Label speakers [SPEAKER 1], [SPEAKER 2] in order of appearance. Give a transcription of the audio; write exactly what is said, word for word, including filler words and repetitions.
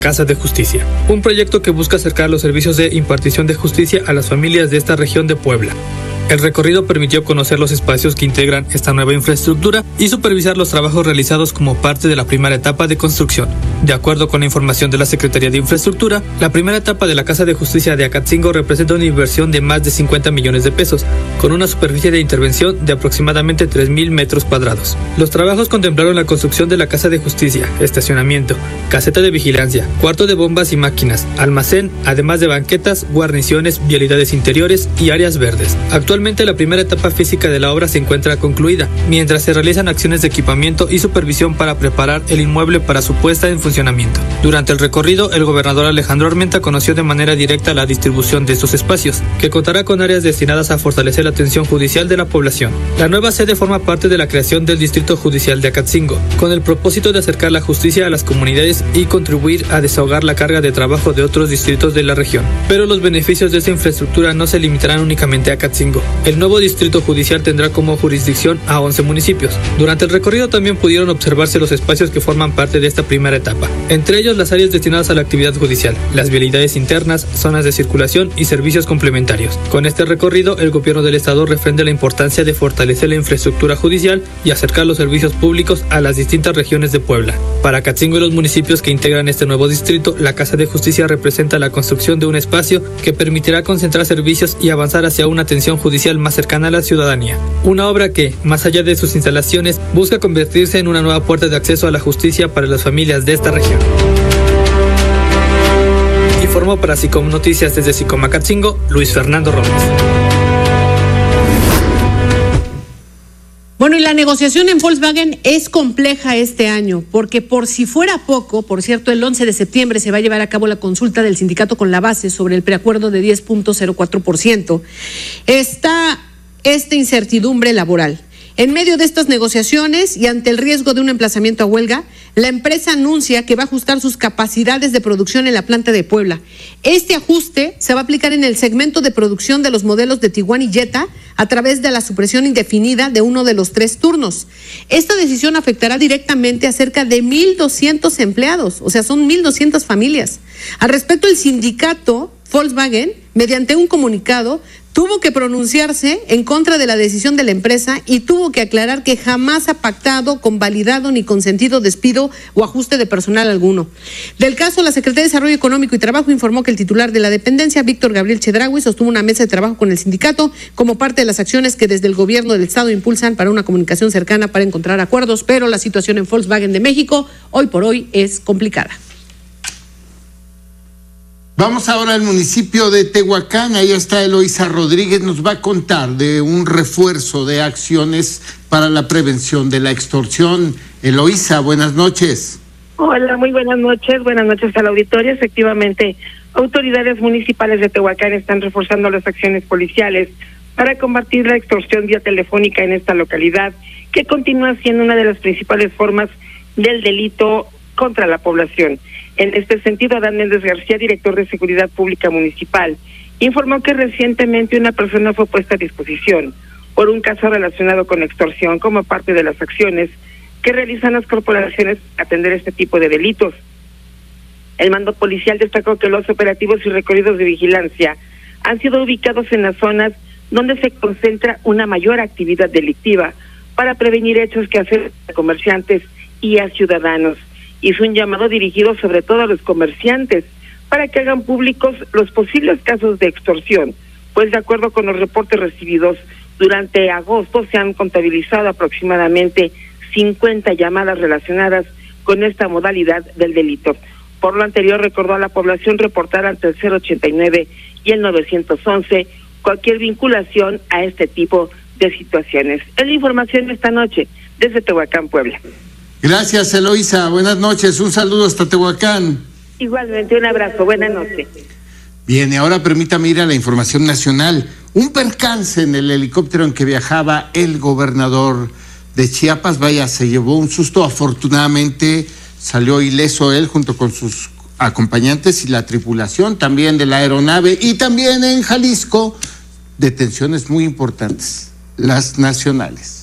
[SPEAKER 1] Casa de Justicia, un proyecto que busca acercar los servicios de impartición de justicia a las familias de esta región de Puebla. El recorrido permitió conocer los espacios que integran esta nueva infraestructura y supervisar los trabajos realizados como parte de la primera etapa de construcción. De acuerdo con la información de la Secretaría de Infraestructura, la primera etapa de la Casa de Justicia de Acatzingo representa una inversión de más de cincuenta millones de pesos, con una superficie de intervención de aproximadamente tres mil metros cuadrados. Los trabajos contemplaron la construcción de la Casa de Justicia, estacionamiento, caseta de vigilancia, cuarto de bombas y máquinas, almacén, además de banquetas, guarniciones, vialidades interiores y áreas verdes. Actualmente la primera etapa física de la obra se encuentra concluida, mientras se realizan acciones de equipamiento y supervisión para preparar el inmueble para su puesta en funcionamiento. Durante el recorrido, el gobernador Alejandro Armenta conoció de manera directa la distribución de estos espacios, que contará con áreas destinadas a fortalecer la atención judicial de la población. La nueva sede forma parte de la creación del Distrito Judicial de Acatzingo, con el propósito de acercar la justicia a las comunidades y contribuir a desahogar la carga de trabajo de otros distritos de la región. Pero los beneficios de esta infraestructura no se limitarán únicamente a Acatzingo. El nuevo distrito judicial tendrá como jurisdicción a once municipios. Durante el recorrido también pudieron observarse los espacios que forman parte de esta primera etapa, entre ellos las áreas destinadas a la actividad judicial, las vialidades internas, zonas de circulación y servicios complementarios. Con este recorrido, el gobierno del estado refrenda la importancia de fortalecer la infraestructura judicial y acercar los servicios públicos a las distintas regiones de Puebla. Para Acatzingo y los municipios que integran este nuevo distrito, la Casa de Justicia representa la construcción de un espacio que permitirá concentrar servicios y avanzar hacia una atención judicial más cercana a la ciudadanía. Una obra que, más allá de sus instalaciones, busca convertirse en una nueva puerta de acceso a la justicia para las familias de esta región. Informó para SICOM Noticias desde SICOM Acatzingo, Luis Fernando Robles.
[SPEAKER 2] Bueno, y la negociación en Volkswagen es compleja este año, porque por si fuera poco, por cierto, el once de septiembre se va a llevar a cabo la consulta del sindicato con la base sobre el preacuerdo de diez punto cero cuatro por ciento. Está esta incertidumbre laboral. En medio de estas negociaciones y ante el riesgo de un emplazamiento a huelga, la empresa anuncia que va a ajustar sus capacidades de producción en la planta de Puebla. Este ajuste se va a aplicar en el segmento de producción de los modelos de Tiguan y Jetta a través de la supresión indefinida de uno de los tres turnos. Esta decisión afectará directamente a cerca de mil doscientos empleados, o sea, son mil doscientas familias. Al respecto, el sindicato Volkswagen, mediante un comunicado, tuvo que pronunciarse en contra de la decisión de la empresa y tuvo que aclarar que jamás ha pactado, convalidado ni consentido despido o ajuste de personal alguno. Del caso, la Secretaría de Desarrollo Económico y Trabajo informó que el titular de la dependencia, Víctor Gabriel Chedraui, sostuvo una mesa de trabajo con el sindicato como parte de las acciones que desde el gobierno del estado impulsan para una comunicación cercana para encontrar acuerdos, pero la situación en Volkswagen de México hoy por hoy es complicada.
[SPEAKER 3] Vamos ahora al municipio de Tehuacán. Ahí está Eloísa Rodríguez, nos va a contar de un refuerzo de acciones para la prevención de la extorsión. Eloísa, buenas noches.
[SPEAKER 4] Hola, muy buenas noches. Buenas noches al auditorio. Efectivamente, autoridades municipales de Tehuacán están reforzando las acciones policiales para combatir la extorsión vía telefónica en esta localidad, que continúa siendo una de las principales formas del delito contra la población. En este sentido, Adán Méndez García, director de Seguridad Pública Municipal, informó que recientemente una persona fue puesta a disposición por un caso relacionado con extorsión como parte de las acciones que realizan las corporaciones para atender este tipo de delitos. El mando policial destacó que los operativos y recorridos de vigilancia han sido ubicados en las zonas donde se concentra una mayor actividad delictiva para prevenir hechos que afectan a comerciantes y a ciudadanos. Hizo un llamado dirigido sobre todo a los comerciantes para que hagan públicos los posibles casos de extorsión, pues de acuerdo con los reportes recibidos durante agosto se han contabilizado aproximadamente cincuenta llamadas relacionadas con esta modalidad del delito. Por lo anterior, recordó a la población reportar ante el cero ochenta y nueve y el novecientos once cualquier vinculación a este tipo de situaciones. Es la información esta noche desde Tehuacán, Puebla.
[SPEAKER 3] Gracias, Eloísa. Buenas noches. Un saludo hasta Tehuacán.
[SPEAKER 4] Igualmente, un abrazo. Buenas noches.
[SPEAKER 3] Bien, y ahora permítame ir a la información nacional. Un percance en el helicóptero en que viajaba el gobernador de Chiapas. Vaya, se llevó un susto. Afortunadamente salió ileso él junto con sus acompañantes y la tripulación también de la aeronave. Y también en Jalisco, detenciones muy importantes, las nacionales.